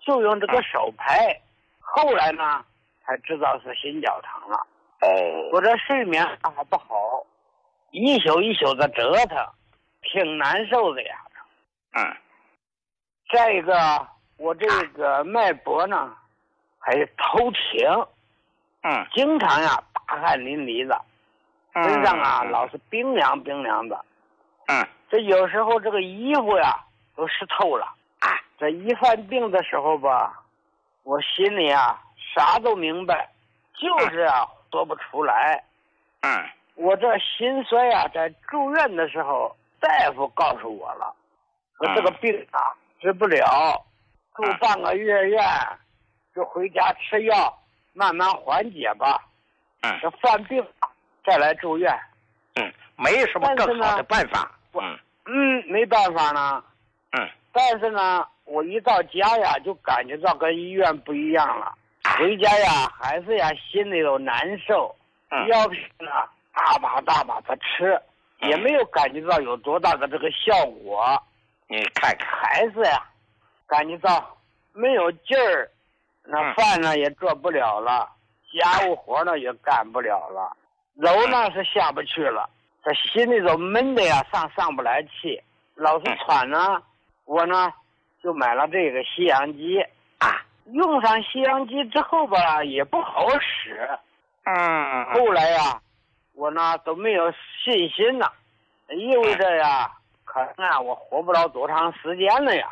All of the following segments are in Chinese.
就用这个手拍。后来呢，才知道是心绞疼了。我这睡眠还不好，一宿一宿的折腾，挺难受的呀。再一个，我这个脉搏呢，还头挺，经常呀大汗淋漓的，身上啊老是冰凉冰凉的。这有时候这个衣服呀都湿透了。这一犯病的时候吧，我心里啊啥都明白，就是啊说不出来。我这心衰啊，在住院的时候，大夫告诉我了，说这个病啊治不了，住半个月院，就回家吃药，慢慢缓解吧。这犯病再来住院。 没什么更好的办法。 没办法呢。但是呢，我一到家呀，就感觉到跟医院不一样了。回家呀，还是呀心里头难受，药品呢大把大把的吃，也没有感觉到有多大的这个效果。 你看看， 还是呀感觉到没有劲儿，那饭呢也做不了了，家务活呢也干不了了，楼呢是下不去了，这心里头闷的呀上不来气，老是喘呢。我呢就买了这个吸氧机。用上吸氧机之后吧，也不好使。后来呀，我呢都没有信心了，意味着呀，可能啊我活不了多长时间了呀。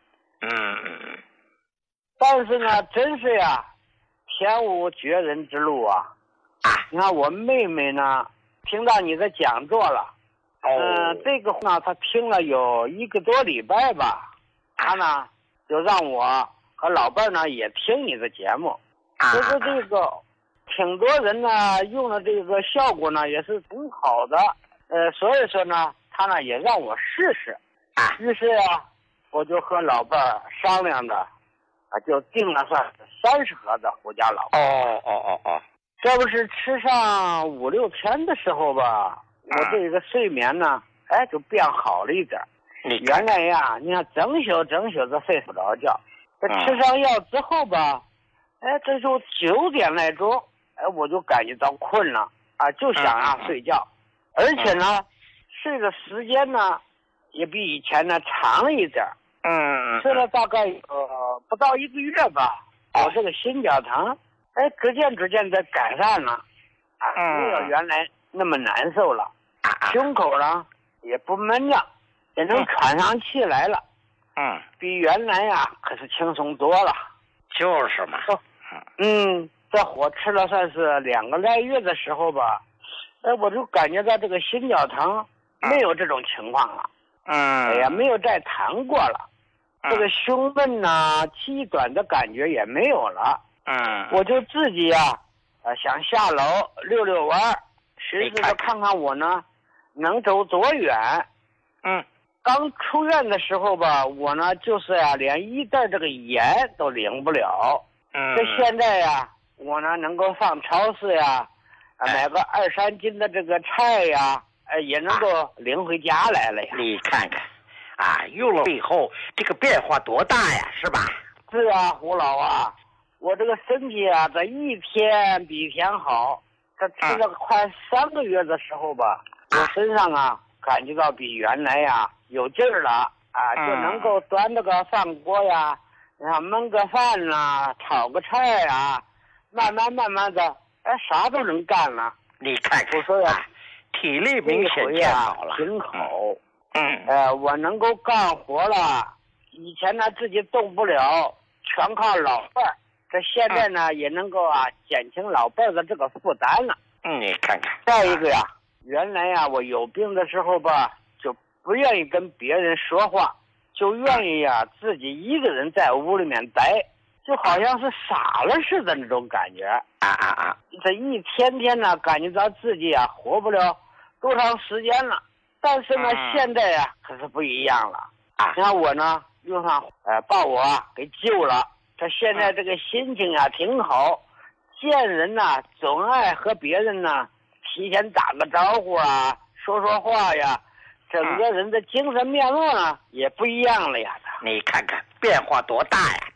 但是呢，真是呀，天无绝人之路啊。你看我妹妹呢，听到你的讲座了。这个呢，她听了有1个多礼拜吧，她呢就让我和老伴呢也听你的节目。就是这个挺多人呢用了这个效果呢也是挺好的。所以说呢，她呢也让我试试。于是啊，我就和老伴商量着，就定了算30盒的胡家老。这不是吃上5、6天的时候吧，我这个睡眠呢，就变好了一点。原来呀，你看整宿的睡不着觉。这吃上药之后吧，这就9点来钟，我就感觉到困了就想睡觉，而且呢，睡的时间呢，也比以前呢长了一点。睡了大概不到1个月吧，我这个心绞疼，逐渐的改善了，没有原来那么难受了，胸口呢也不闷了，也能喘上气来了。比原来呀可是轻松多了。 就是嘛。 这我吃了算是2个来月的时候吧，我就感觉到这个心绞疼没有这种情况了。没有再疼过了。这个胸闷呐、气短的感觉也没有了。我就自己呀，想下楼溜溜弯，寻思着看看我呢能走多远。刚出院的时候吧，我呢就是呀，连1袋这个盐都领不了。这现在呀，我呢能够上超市呀，买个2、3斤的这个菜呀，也能够领回家来了呀。 你看看，用了以后这个变化多大呀，是吧？ 是啊，胡老啊，我这个身体啊，这一天比一天好。这吃了快3个月的时候吧，我身上啊感觉到比原来呀有劲儿了就能够端着个饭锅呀，焖个饭啦，炒个菜呀，慢慢的，啥都能干了。 你看看， 我说呀， 体力明显变好了， 挺好。我能够干活了，以前呢自己动不了，全靠老伴儿。这现在呢也能够减轻老伴儿的这个负担了。 你看看。 再一个呀，原来呀我有病的时候吧，就不愿意跟别人说话，就愿意呀自己一个人在屋里面待，就好像是傻了似的那种感觉。这一天天呢感觉到自己活不了多长时间了。但是呢现在呀可是不一样了。你看我呢用上把我给救了，这现在这个心情挺好，见人呢总爱和别人呢提前打个招呼说说话呀，整个人的精神面貌呢也不一样了呀。 你看看变化多大呀。